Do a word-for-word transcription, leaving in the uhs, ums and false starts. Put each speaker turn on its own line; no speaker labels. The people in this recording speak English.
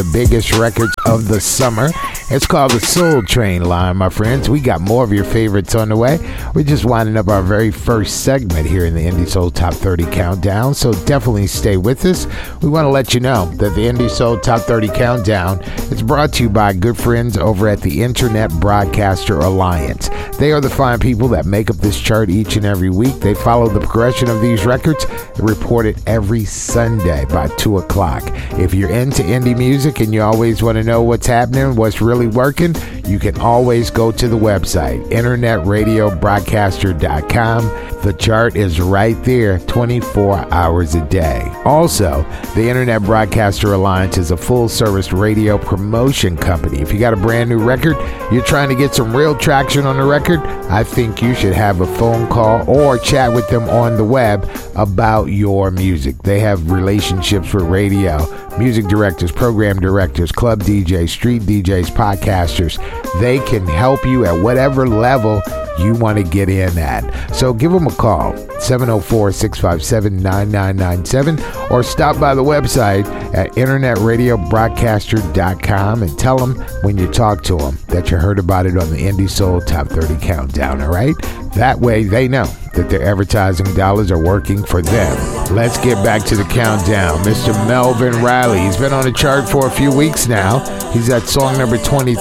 the biggest records of the summer. It's called the Soul Train line, my friends. We got more of your favorites on the way. We're just winding up our very first segment here in the Indie Soul Top thirty Countdown, so definitely stay with us. We want to let you know that the Indie Soul Top thirty Countdown is brought to you by good friends over at the Internet Broadcaster Alliance. They are the fine people that make up this chart each and every week. They follow the progression of these records and report it every Sunday by two o'clock. If you're into indie music and you always want to know what's happening, what's really working, you can always go to the website, internet radio broadcaster dot com. The chart is right there twenty-four hours a day. Also, the Internet Broadcaster Alliance is a full-service radio promotion company. If you got a brand new record, you're trying to get some real traction on the record, I think you should have a phone call or chat with them on the web about your music. They have relationships with radio, music directors, program directors, club D Js, street D Js, podcasters. They can help you at whatever level you want to get in at. So give them a call, seven oh four, six five seven, nine nine nine seven, or stop by the website at internet radio broadcaster dot com and tell them when you talk to them that you heard about it on the Indie Soul Top thirty Countdown, all right? That way they know that their advertising dollars are working for them. Let's get back to the countdown. Mister Melvin Riley, he's been on the chart for a few weeks now. He's at song number twenty-three.